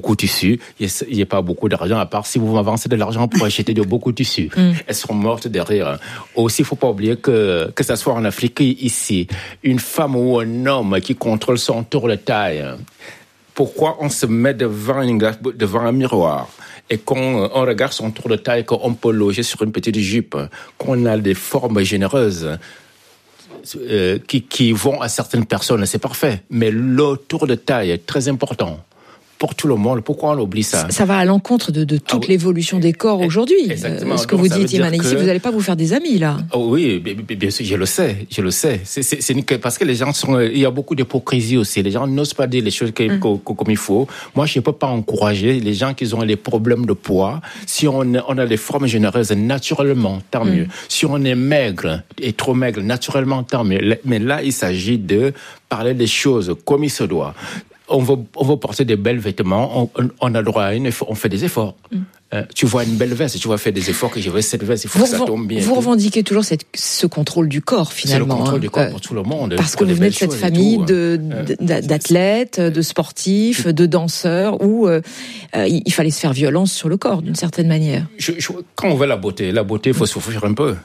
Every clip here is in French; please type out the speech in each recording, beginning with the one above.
beaucoup de tissus, il n'y a pas beaucoup d'argent, à part si vous avancez de l'argent pour acheter de beaucoup de tissus. Elles seront mortes derrière. Aussi, il ne faut pas oublier que ça soit en Afrique, ici, une femme ou un homme qui contrôle son tour de taille, pourquoi on se met devant un miroir et qu'on regarde son tour de taille, qu'on peut loger sur une petite jupe, qu'on a des formes généreuses qui vont à certaines personnes, c'est parfait. Mais le tour de taille est très important pour tout le monde. Pourquoi on oublie ça ? Ça va à l'encontre de toute l'évolution des corps aujourd'hui. Exactement. Ce que vous dites, Imane, ici, vous n'allez pas vous faire des amis, là. Oui, bien sûr, je le sais. C'est parce que les gens il y a beaucoup d'hypocrisie aussi. Les gens n'osent pas dire les choses comme il faut. Moi, je ne peux pas encourager les gens qui ont des problèmes de poids. Si on a des formes généreuses, naturellement, tant mieux. Si on est maigre et trop maigre, naturellement, tant mieux. Mais là, il s'agit de parler des choses comme il se doit. On veut porter des belles vêtements, on a droit à on fait des efforts. Tu vois une belle veste, tu vas faire des efforts, que je veux cette veste, il faut que ça tombe bien. Vous revendiquez toujours ce contrôle du corps, finalement. C'est le contrôle du corps pour tout le monde. Parce que vous venez de cette famille d'athlètes, de sportifs, de danseurs, où il fallait se faire violence sur le corps, d'une certaine manière. Quand on veut la beauté, il faut souffrir un peu.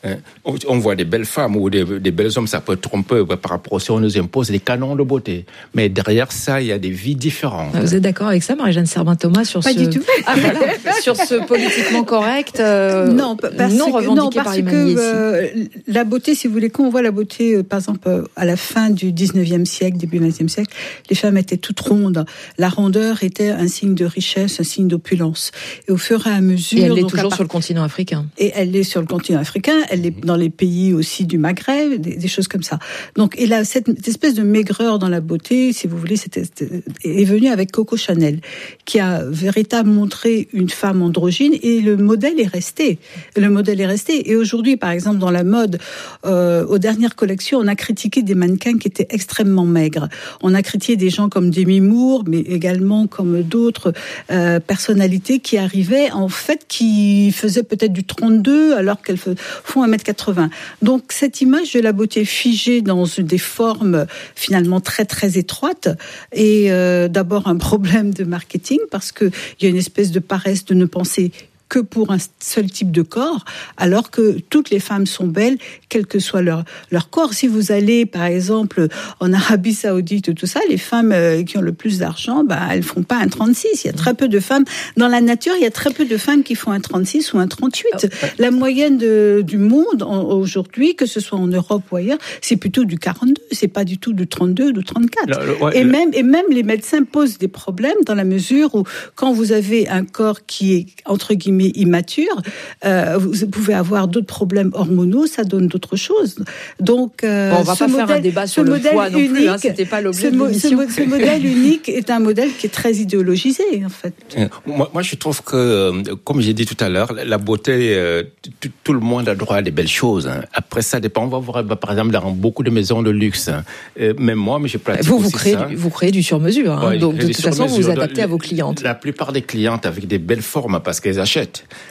On voit des belles femmes ou des belles hommes, ça peut tromper par rapport à ce qu'on nous impose des canons de beauté. Mais derrière ça, il y a des vies différentes. Vous êtes d'accord avec ça, Marie-Jeanne Serbin-Thomas, sur Pas du tout. Sur ce politiquement correct, non revendiqué par Imane Yessi. La beauté, si vous voulez, quand on voit la beauté, par exemple, à la fin du 19e siècle, début 20e siècle, les femmes étaient toutes rondes. La rondeur était un signe de richesse, un signe d'opulence. Et au fur et à mesure... Et elle est toujours sur le continent africain. Et elle est sur le continent africain. Elle est dans les pays aussi du Maghreb, des choses comme ça. Donc, et là, cette espèce de maigreur dans la beauté, si vous voulez, est venue avec Coco Chanel, qui a véritablement montré une femme androgyne, et le modèle est resté. Et aujourd'hui, par exemple, dans la mode, aux dernières collections, on a critiqué des mannequins qui étaient extrêmement maigres. On a critiqué des gens comme Demi Moore, mais également comme d'autres personnalités qui arrivaient, en fait, qui faisaient peut-être du 32, alors qu'elles font 1m80. Donc, cette image de la beauté figée dans des formes finalement très, très étroites est d'abord un problème de marketing, parce qu'il y a une espèce de paresse de ne penser que pour un seul type de corps, alors que toutes les femmes sont belles, quel que soit leur corps. Si vous allez, par exemple, en Arabie Saoudite, tout ça, les femmes qui ont le plus d'argent, elles font pas un 36. Il y a très peu de femmes. Dans la nature, il y a très peu de femmes qui font un 36 ou un 38. La moyenne du monde, aujourd'hui, que ce soit en Europe ou ailleurs, c'est plutôt du 42. C'est pas du tout du 32 ou du 34. Et même les médecins posent des problèmes dans la mesure où, quand vous avez un corps qui est, entre guillemets, immature, vous pouvez avoir d'autres problèmes hormonaux, ça donne d'autres choses. Donc, on va pas faire un débat sur le poids non plus, c'était pas l'objet de l'émission. Ce modèle unique est un modèle qui est très idéologisé, en fait. Moi, je trouve que, comme j'ai dit tout à l'heure, la beauté, tout le monde a droit à des belles choses. Après, ça dépend. On va voir, par exemple, dans beaucoup de maisons de luxe. Même moi, mais je pratique vous créez du sur-mesure. Donc, de toute façon, vous vous adaptez à vos clientes. La plupart des clientes avec des belles formes, parce qu'elles achètent.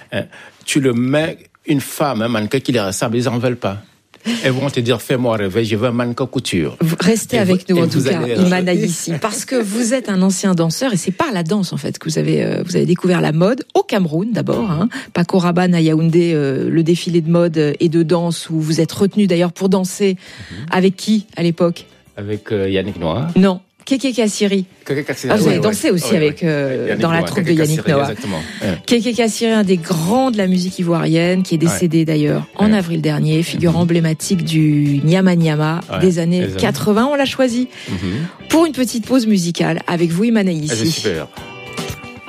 Tu le mets, une femme, un mannequin qui les ressemble, ils n'en veulent pas. Elles vont te dire, fais-moi rêver, je veux un mannequin couture. Restez avec nous, en tout cas, Imane Yessi, parce que vous êtes un ancien danseur, et c'est par la danse, en fait, que vous avez découvert la mode, au Cameroun, d'abord, Paco Rabanne à Yaoundé, le défilé de mode et de danse, où vous êtes retenu, d'ailleurs, pour danser. Avec qui, à l'époque? Avec Yannick Noah. Non. Kéké Kassiri. Vous avez dansé aussi avec dans la troupe de Yannick Noah. Kéké Kassiri, un des grands de la musique ivoirienne, qui est décédé d'ailleurs en avril dernier, figure emblématique du Nyama Nyama des années 80. On l'a choisi pour une petite pause musicale avec vous, Imane Yessi. Super.